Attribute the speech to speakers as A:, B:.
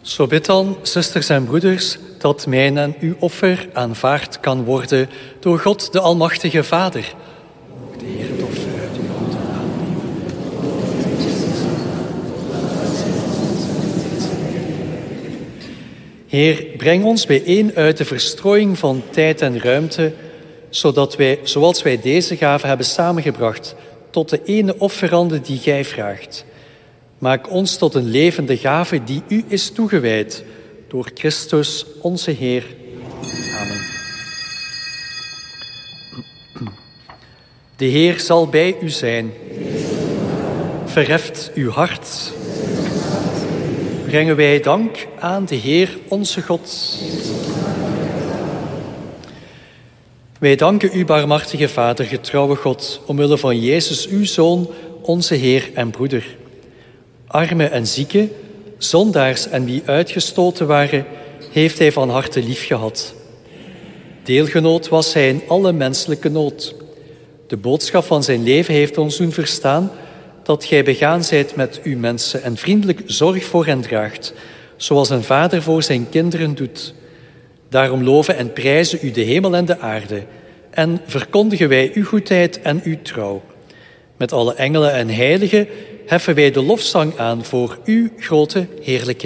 A: Zo bid dan, zusters en broeders, dat mijn en uw offer aanvaard kan worden door God de Almachtige Vader. De Heer het offer uit uw handen aannemen. Heer, breng ons bijeen uit de verstrooiing van tijd en ruimte, zodat wij, zoals wij deze gave hebben samengebracht, tot de ene offerande die gij vraagt. Maak ons tot een levende gave die u is toegewijd, door Christus onze Heer. Amen. De Heer zal bij u zijn. Verheft uw hart. Brengen wij dank aan de Heer onze God. Wij danken u, barmhartige Vader, getrouwe God, omwille van Jezus, uw Zoon, onze Heer en broeder. Armen en zieken, zondaars en wie uitgestoten waren, heeft hij van harte liefgehad. Deelgenoot was hij in alle menselijke nood. De boodschap van zijn leven heeft ons doen verstaan dat gij begaan zijt met uw mensen en vriendelijk zorg voor hen draagt, zoals een vader voor zijn kinderen doet. Daarom loven en prijzen u de hemel en de aarde en verkondigen wij uw goedheid en uw trouw. Met alle engelen en heiligen heffen wij de lofzang aan voor uw grote heerlijkheid.